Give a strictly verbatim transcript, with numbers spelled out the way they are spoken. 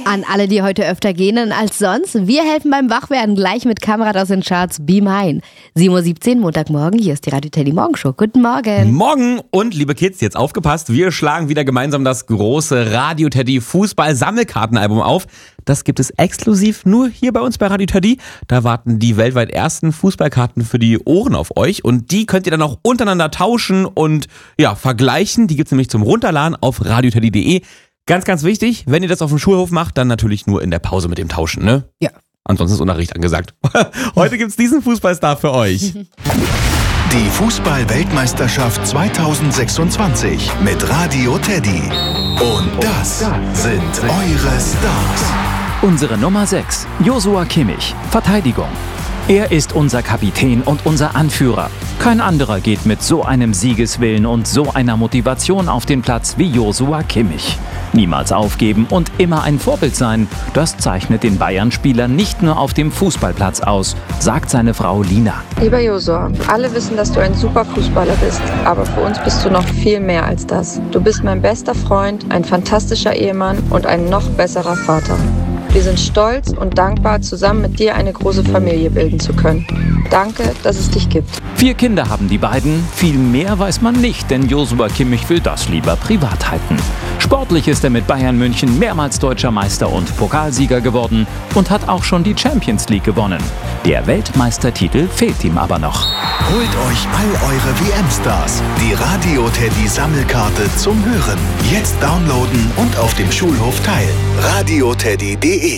An alle, die heute öfter gähnen als sonst. Wir helfen beim Wachwerden gleich mit Kamerad aus den Charts Be Mine. sieben Uhr siebzehn, Montagmorgen, hier ist die Radio Teddy Morgenshow. Guten Morgen. Morgen und liebe Kids, jetzt aufgepasst, wir schlagen wieder gemeinsam das große Radio Teddy Fußball-Sammelkartenalbum auf. Das gibt es exklusiv nur hier bei uns bei Radio Teddy. Da warten die weltweit ersten Fußballkarten für die Ohren auf euch und die könnt ihr dann auch untereinander tauschen und ja, vergleichen. Die gibt's nämlich zum Runterladen auf radioteddy punkt de. Ganz, ganz wichtig, wenn ihr das auf dem Schulhof macht, dann natürlich nur in der Pause mit dem Tauschen, ne? Ja. Ansonsten ist Unterricht angesagt. Heute gibt's diesen Fußballstar für euch. Die Fußball-Weltmeisterschaft zweitausendsechsundzwanzig mit Radio Teddy. Und das sind eure Stars. Unsere Nummer sechs, Joshua Kimmich, Verteidigung. Er ist unser Kapitän und unser Anführer. Kein anderer geht mit so einem Siegeswillen und so einer Motivation auf den Platz wie Joshua Kimmich. Niemals aufgeben und immer ein Vorbild sein, das zeichnet den Bayern-Spieler nicht nur auf dem Fußballplatz aus, sagt seine Frau Lina. Lieber Joshua, alle wissen, dass du ein super Fußballer bist, aber für uns bist du noch viel mehr als das. Du bist mein bester Freund, ein fantastischer Ehemann und ein noch besserer Vater. Wir sind stolz und dankbar, zusammen mit dir eine große Familie bilden zu können. Danke, dass es dich gibt. Vier Kinder haben die beiden, viel mehr weiß man nicht, denn Joshua Kimmich will das lieber privat halten. Sportlich ist er mit Bayern München mehrmals deutscher Meister und Pokalsieger geworden und hat auch schon die Champions League gewonnen. Der Weltmeistertitel fehlt ihm aber noch. Holt euch all eure W M-Stars. Die Radio Teddy Sammelkarte zum Hören. Jetzt downloaden und auf dem Schulhof teilen. radioteddy punkt de